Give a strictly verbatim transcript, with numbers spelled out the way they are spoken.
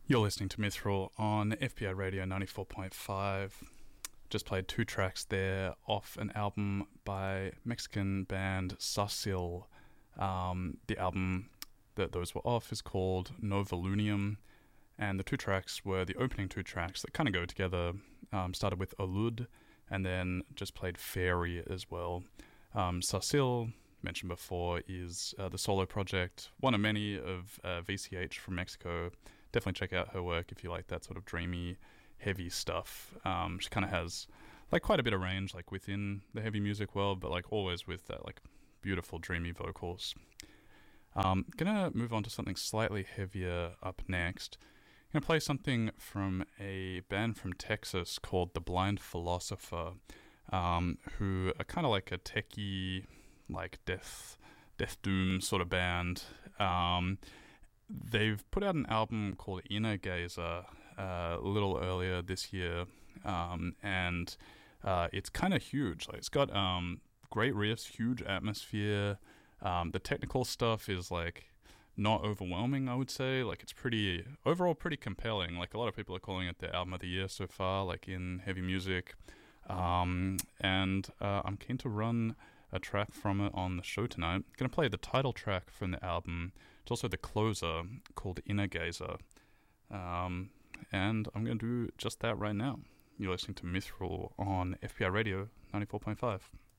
You're listening to Mithril on F P I Radio ninety-four point five. Just played two tracks there off an album by Mexican band Sarcil. Um, the album that those were off is called Novolunium, and the two tracks were the opening two tracks that kind of go together. Um, started with Alud, and then just played Fairy as well. Um, Sarcil, mentioned before, is uh, the solo project, one of many of uh, V C H from Mexico. Definitely check out her work if you like that sort of dreamy, heavy stuff. Um, she kind of has like quite a bit of range, like within the heavy music world, but like always with that like beautiful, dreamy vocals. Um, gonna move on to something slightly heavier up next. Gonna play something from a band from Texas called The Blind Philosopher, um, who are kind of like a techie, like death, death doom sort of band. Um, They've put out an album called Inner Gazer uh, a little earlier this year, um, and uh, it's kind of huge. Like, it's got um, great riffs, huge atmosphere. Um, the technical stuff is like not overwhelming, I would say. Like, it's pretty overall pretty compelling. Like, a lot of people are calling it the album of the year so far, like in heavy music. Um, and uh, I'm keen to run a track from it on the show tonight. I'm going to play the title track from the album. It's also the closer, called Inner Gazer. Um, and I'm going to do just that right now. You're listening to Mithril on F P I Radio ninety-four point five.